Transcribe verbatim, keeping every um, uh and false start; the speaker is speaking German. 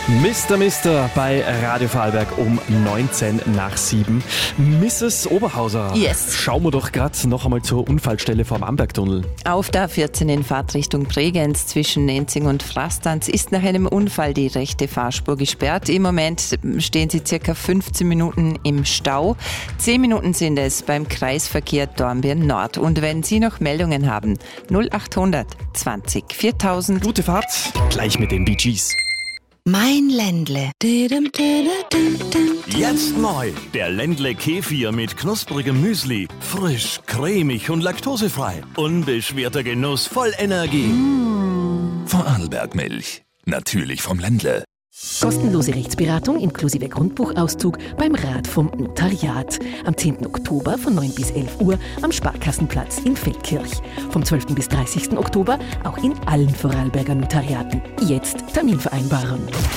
Mister Mister bei Radio Vorarlberg um neunzehn nach sieben. Misses Oberhauser, Yes. schauen wir doch gerade noch einmal zur Unfallstelle vom Ambergtunnel. Auf der A vierzehn in Fahrtrichtung Bregenz zwischen Nenzing und Frastanz ist nach einem Unfall die rechte Fahrspur gesperrt. Im Moment stehen sie circa fünfzehn Minuten im Stau. zehn Minuten sind es beim Kreisverkehr Dornbirn Nord. Und wenn Sie noch Meldungen haben, null achthundert zwanzig viertausend. Gute Fahrt, gleich mit den Bee Gees. Mein Ländle. Jetzt neu, der Ländle Kefir mit knusprigem Müsli. Frisch, cremig und laktosefrei. Unbeschwerter Genuss voll Energie. Vorarlberg-Milch. Natürlich vom Ländle. Kostenlose Rechtsberatung inklusive Grundbuchauszug beim Rat vom Notariat. Am zehnten Oktober von neun bis elf Uhr am Sparkassenplatz in Feldkirch. Vom zwölften bis dreißigsten Oktober auch in allen Vorarlberger Notariaten. Jetzt Termin vereinbaren.